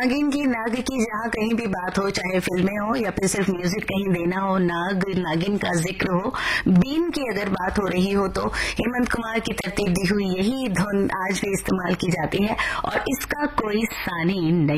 नागिन की नाग की जहाँ कहीं भी बात हो, चाहे फिल्में हो या फिर सिर्फ म्यूजिक कहीं देना हो, नाग नागिन का जिक्र हो, बीन की अगर बात हो रही हो तो हेमंत कुमार की तरतीब दी हुई यही धुन आज भी इस्तेमाल की जाती है और इसका कोई सानी नहीं।